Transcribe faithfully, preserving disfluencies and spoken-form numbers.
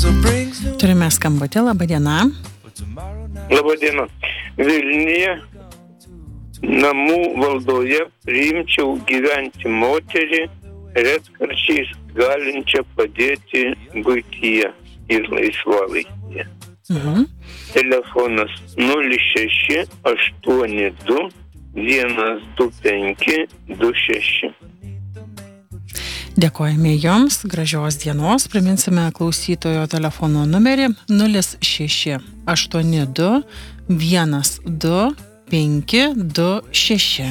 Turime skambutį, laba diena. Labą dieną. Vilniuje namų valdoje priimčiau gyventi moterį, retkarčiais galinčią padėti buityje ir laisvalaikyje. Mhm. Telefonas nulis šeši aštuoni du vienas du penki du šeši. Dėkojame Jums, gražios dienos. Priminsime klausytojo telefono numerį nulis šeši aštuoni du vienas du penki du šeši.